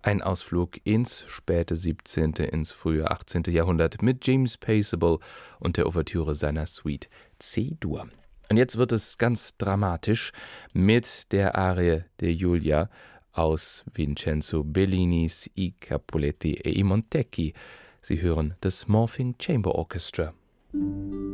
Ein Ausflug ins späte 17., ins frühe 18. Jahrhundert mit James Paceable und der Ouvertüre seiner Suite C-Dur. Und jetzt wird es ganz dramatisch mit der Arie de Julia aus Vincenzo Bellinis I Capuletti e i Montecchi. Sie hören das Morphing Chamber Orchestra.